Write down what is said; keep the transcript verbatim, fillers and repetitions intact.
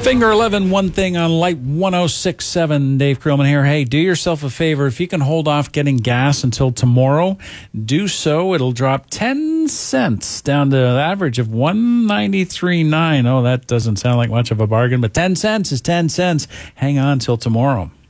Finger eleven, one thing on Light one oh six point seven. Dave Creelman here. Hey, do yourself a favor. If you can hold off getting gas until tomorrow, do so. It'll drop ten cents down to an average of one ninety-three point nine. Oh, that doesn't sound like much of a bargain, but ten cents is ten cents. Hang on till tomorrow.